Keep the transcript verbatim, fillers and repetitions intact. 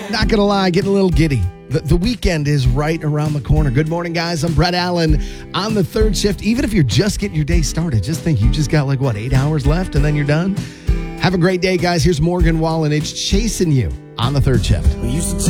Not going to lie, getting a little giddy. The, the weekend is right around the corner. Good morning, guys. I'm Brett Allen on the third shift. Even if you're just getting your day started, just think you just got like, what, eight hours left and then you're done? Have a great day, guys. Here's Morgan Wallen. It's Chasing You on the third shift. We used to take